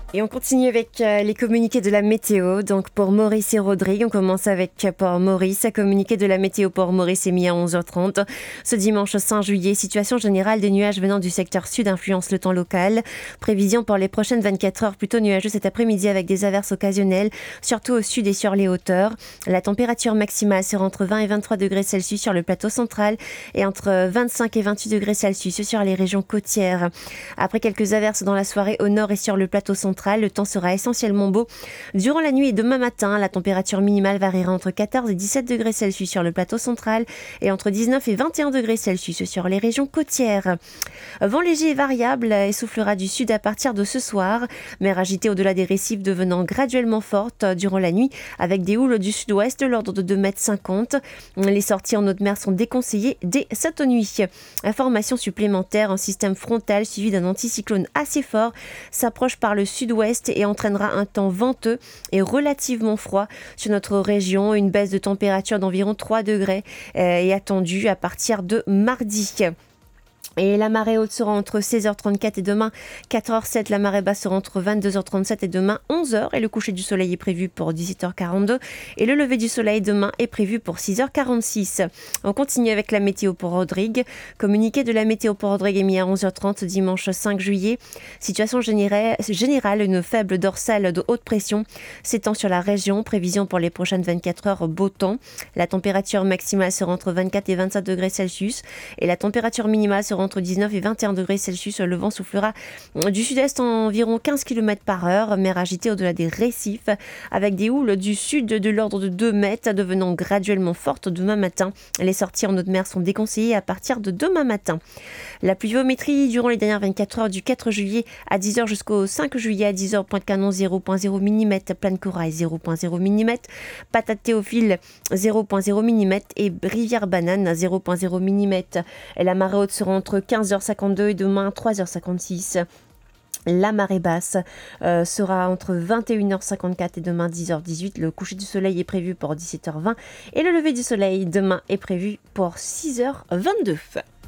Et on continue avec les communiqués de la météo. Donc pour Maurice et Rodrigue, on commence avec Port Maurice. Communiqué de la météo Port Maurice est mis à 11h30. Ce dimanche 5 juillet, situation générale des nuages venant du secteur sud influence le temps local. Prévision pour les prochaines 24 heures plutôt nuageux cet après-midi avec des averses occasionnelles, surtout au sud et sur les hauteurs. La température maximale sera entre 20 et 23 degrés Celsius sur le plateau central et entre 25 et 28 degrés Celsius sur les régions côtières. Après quelques averses dans la soirée au nord et sur le plateau central, le temps sera essentiellement beau. Durant la nuit et demain matin, la température minimale variera entre 14 et 17 degrés Celsius sur le plateau central et entre 19 et 21 degrés Celsius sur les régions côtières. Vent léger et variable essoufflera du sud à partir de ce soir. Mer agitée au-delà des récifs devenant graduellement forte durant la nuit avec des houles du sud-ouest de l'ordre de 2,50 m. Les sorties en haute mer sont déconseillées dès cette nuit. Information supplémentaire, un système frontal suivi d'un anticyclone assez fort s'approche par le sud-ouest et entraînera un temps venteux et relativement froid sur notre région. Une baisse de température d'environ 3 degrés est attendue à partir de mardi. Et la marée haute sera entre 16h34 et demain 4h07. La marée basse sera entre 22h37 et demain 11h. Et le coucher du soleil est prévu pour 17h42. Et le lever du soleil demain est prévu pour 6h46. On continue avec la météo pour Rodrigue. Communiqué de la météo pour Rodrigue est mis à 11h30 dimanche 5 juillet. Situation générale, une faible dorsale de haute pression s'étend sur la région. Prévision pour les prochaines 24 heures, beau temps. La température maximale sera entre 24 et 27 degrés Celsius. Et la température minimale sera entre 19 et 21 degrés Celsius. Le vent soufflera du sud-est environ 15 km/h. Mer agitée au-delà des récifs avec des houles du sud de l'ordre de 2 mètres devenant graduellement fortes demain matin. Les sorties en haute mer sont déconseillées à partir de demain matin. La pluviométrie durant les dernières 24 heures du 4 juillet à 10h jusqu'au 5 juillet à 10h, Pointe-Canon 0,0 mm, Plaine-Corail 0,0 mm, Patate Théophile 0,0 mm et Rivière-Banane 0,0 mm. Et la marée haute sera entre 15h52 et demain 3h56. La marée basse sera entre 21h54 et demain 10h18. Le coucher du soleil est prévu pour 17h20 et le lever du soleil demain est prévu pour 6h22.